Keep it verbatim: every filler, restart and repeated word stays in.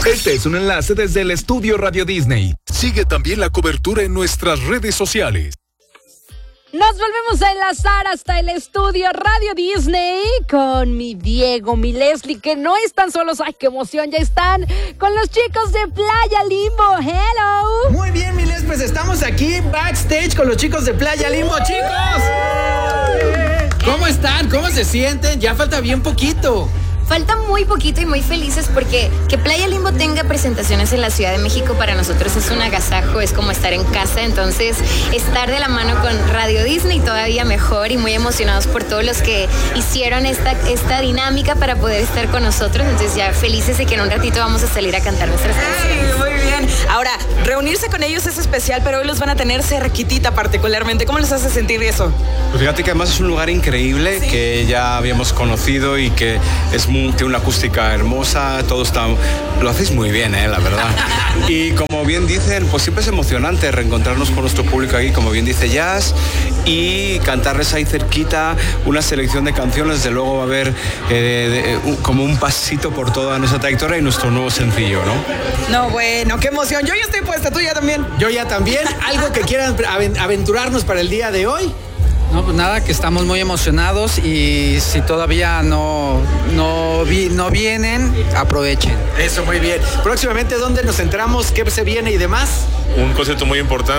Este es un enlace desde el estudio Radio Disney. Sigue también la cobertura en nuestras redes sociales. Nos volvemos a enlazar hasta el estudio Radio Disney con mi Diego, mi Leslie, que no están solos. ¡Ay, qué emoción! Ya están con los chicos de Playa Limbo. ¡Hello! Muy bien, mi Les, pues estamos aquí backstage con los chicos de Playa Limbo, chicos. ¿Cómo están? ¿Cómo se sienten? Ya falta bien poquito. Falta muy poquito y muy felices porque que Playa Limbo tenga presentaciones en la Ciudad de México para nosotros es un agasajo, es como estar en casa. Entonces, estar de la mano con Radio Disney todavía mejor y muy emocionados por todos los que hicieron esta, esta dinámica para poder estar con nosotros. Entonces, ya felices de que en un ratito vamos a salir a cantar nuestras canciones. Ay, muy bien. Ahora, reunirse con ellos es especial, pero hoy los van a tener cerquitita particularmente. ¿Cómo les hace sentir eso? Pues fíjate que además es un lugar increíble, ¿sí?, que ya habíamos conocido y que es muy, tiene una acústica hermosa, todo está... Lo hacéis muy bien, ¿eh? La verdad. Y como bien dicen, pues siempre es emocionante reencontrarnos con nuestro público aquí, como bien dice Jazz, y cantarles ahí cerquita una selección de canciones. Desde luego va a haber eh, de, uh, como un pasito por toda nuestra trayectoria y nuestro nuevo sencillo, ¿no? No, bueno, qué emoción. Yo ya estoy puesta, tú ya también. Yo ya también. ¿Algo que quieran aventurarnos para el día de hoy? No, pues nada, que estamos muy emocionados y si todavía no, no, vi, no vienen, aprovechen. Eso, muy bien. Próximamente, ¿dónde nos centramos? ¿Qué se viene y demás? Un concierto muy importante.